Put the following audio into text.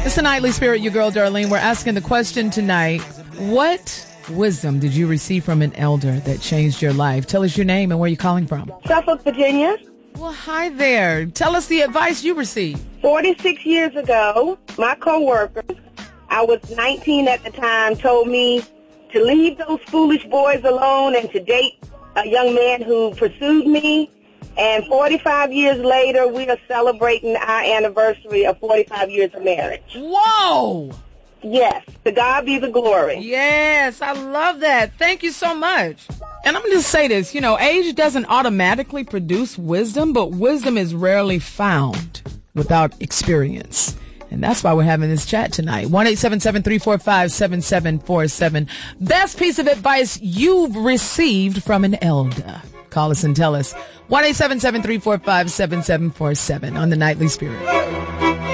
It's the Nightly Spirit, your girl Darlene. We're asking the question tonight, what wisdom did you receive from an elder that changed your life? Tell us your name and where you're calling from. Suffolk, Virginia. Well, hi there. Tell us the advice you received. 46 years ago, my coworker, I was 19 at the time, told me to leave those foolish boys alone and to date a young man who pursued me. And 45 years later, we are celebrating our anniversary of 45 years of marriage. Whoa! Yes, to God be the glory. Yes, I love that. Thank you so much. And I'm going to say this, age doesn't automatically produce wisdom, but wisdom is rarely found without experience. And that's why we're having this chat tonight. 1-877-345-7747. Best piece of advice you've received from an elder. Call us and tell us. 1-877-345-7747 on the Nightly Spirit.